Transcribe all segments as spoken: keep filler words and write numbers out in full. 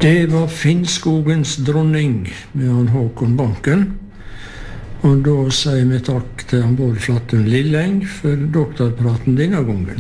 Det var Finnskogens dronning med han Håkon Banken. Og da sier vi takk til han Bård Flattun Lilleng for doktorpraten denne gangen.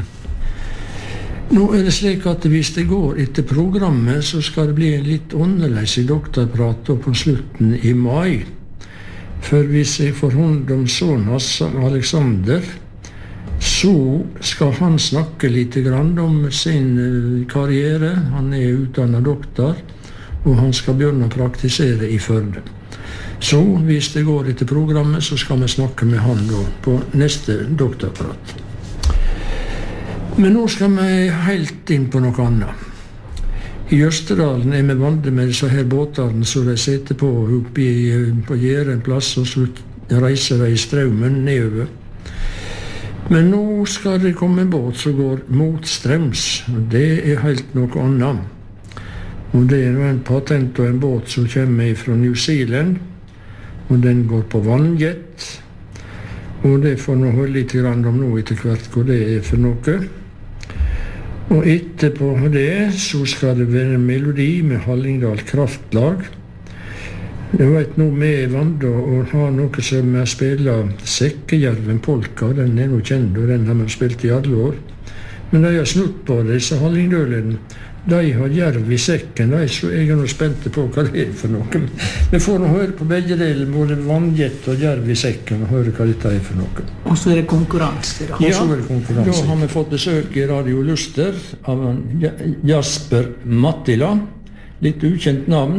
Nå er det slik at hvis det går etter programmet, så skal det bli en litt annerledes doktorprat på slutten i mai. For hvis jeg får hånd om sønnen hans, Alexander, så skal han snakke litt grann om sin karriere. Han er utdannet doktor, og han skal begynne å praktisere i Førde. Så hvis det går etter programmet, så skal vi snakke med han da på neste doktorprat. Men nå skal vi helt inn på noe annet. I Østerdalen er vi vant med disse her båtene som de sitter på oppe på Gjære en plass, og så reiser de i strømmen nedover. Men nå skal det komme en båt som går motstrøms, og det er helt noe annet. Og det er en patent og en båt som kommer fra New Zealand, og den går på vannjet. Og det får nå holde litt grann om nå etter hvert hva det er for noe. Og etterpå det så skal det være en melodi med Hallingdal Kraftlag. Jeg vet nå vi er vant å ha noe som er spillet Sekkejerven Polka. Den er nå kjent, og den har vi spilt i alle år. Men de har snutt på det, disse Hallingdølene. De har jerv i sekken, de, så jeg er nå spent på hva det er for noe. Vi får nå høre på begge deler, både vannjet og jerv i sekken, og høre hva dette er for noe. Og så er det konkurranse da. Ja, er det konkurranse. Da har vi fått besøk i Radio Luster av Jasper Mattila, litt ukjent navn,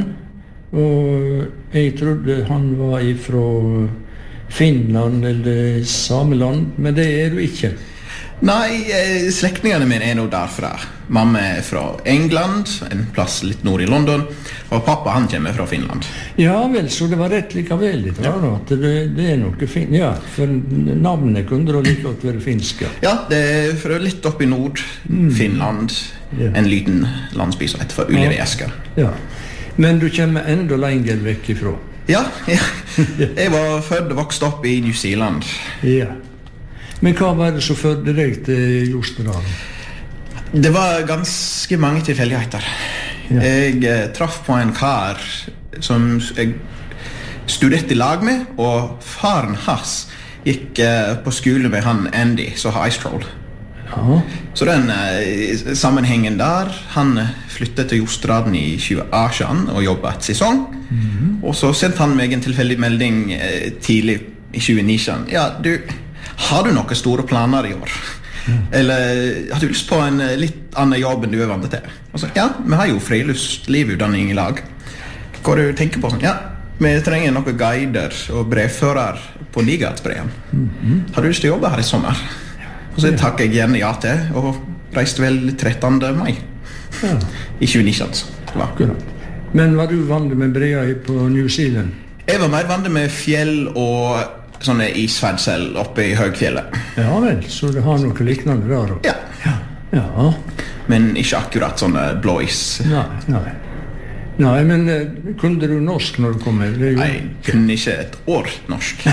og jeg trodde han var fra Finland eller Sameland, men det er du ikke. Nei, slektningene mine er nå derfra. Mamma er fra England, en plass litt nord i London, og pappa han kommer fra Finland. Ja vel, så det var rett likevel litt, ja. At det, det er noe fint, ja, for navnet kunne da litt godt være finske. Ja, det er fra litt opp i nord, mm. Finland, ja. En liten landsby som heter for Ulevesker. Ja. Ja, men du kommer enda lenger vekk ifra. Ja, ja. Jeg var født og vokst opp i New Zealand. Ja. Men hva var det som førte deg til Jostedalen? Det var ganske mange tilfeldigheter. Ja. Jeg eh, traff på en kar som jeg studerte i lag med, og faren hans gikk eh, på skole med han Andy, som har Ice Troll. Ja. Så den eh, sammenhengen der, han flyttet til Jostedalen i tjue atten og jobbet et sesong. Mm-hmm. Og så sendte han meg en tilfeldig melding eh, tidlig i tjue nitten. Ja, du... Har du noen store planer i år? Mm. Eller har du lyst på en litt annen jobb enn du er vant til? Og så, ja, vi har jo friluftsliv-utdanning i lag. Hva du tenker på? Sånn, ja, vi trenger noen guider og brevfører på Nigardsbreen. Mm-hmm. Har du lyst til å jobbe her i sommer? Og så takker jeg gjerne ja til, og reiste vel trettende mai. Ja. I tjue nitten. Akkurat. Men var du vant med breer på New Zealand? Jeg var mer vant med fjell og sånne isferdsel oppe i høgfjellet. Ja vel, så det har noe liknande der også. Ja. Ja. Ja. Men ikke akkurat sånne blåis. Nei, nei. Nei, men uh, kunne du norsk når du kom med? Jo... Nei, jeg kunne ikke et år norsk.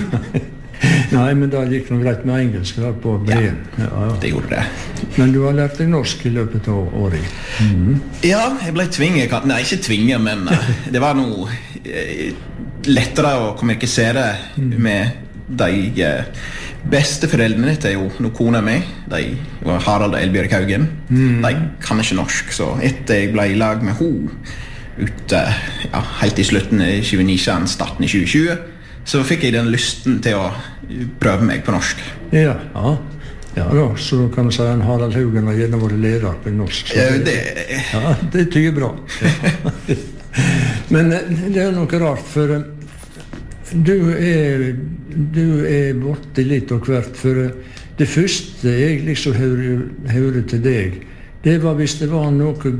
Nei, men da gikk det greit med engelsk der på breien. Ja, ja, ja, det gjorde det. Men du har lært deg norsk i løpet av året? Mm-hmm. Ja, jeg ble tvinget. Nei, ikke tvinget, men uh, det var noe... Uh, lettere å kommunisere med de uh, beste foreldrene til jo noen kone med. De var Harald og Elbjørg Haugen. Mm. De kan ikke norsk, så etter jeg ble i lag med hun ute, ja, helt i slutten i tjue nitten, starten i tjue tjue, så fikk jeg den lysten til å prøve meg på norsk. Ja, ja. Ja da, så kan du si at Harald Haugen har gjerne vært leder på norsk. Ja, det... Ja, det tyder bra. Ja. Men det er noe rart, for du er, du er borte litt og hvert, for det første jeg liksom hører, hører til deg, det var hvis det var noe